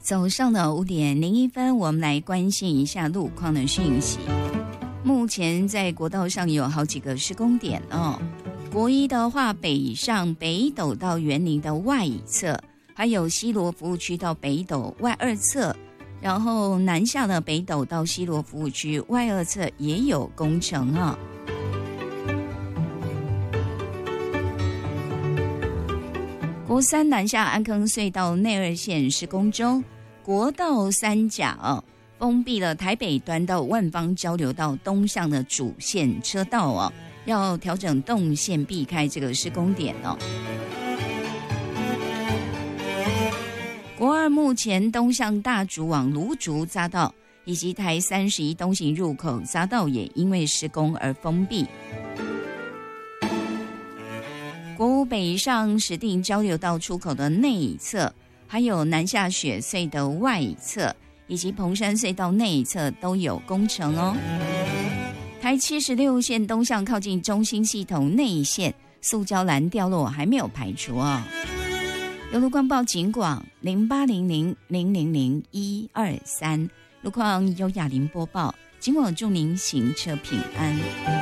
早上的5:01，我们来关心一下路况的讯息。目前在国道上有好几个施工点哦。国一的话，北上北斗到园林的外一侧，还有西螺服务区到北斗外二侧，然后南下的北斗到西螺服务区外二侧也有工程啊。国三南下安坑隧道内二线施工中。国道三甲封闭了台北端到万芳交流道东向的主线车道要调整动线避开这个施工点国二目前东向大竹往芦竹匝道以及台31东行入口匝道也因为施工而封闭。国五北上石碇交流道出口的内侧，还有南下雪隧的外侧以及蓬山隧道内侧都有工程哦。台76线东向靠近中心系统内线塑胶栏掉落还没有排除有路况报警广0800000123，路况由雅玲播报，警广祝您行车平安。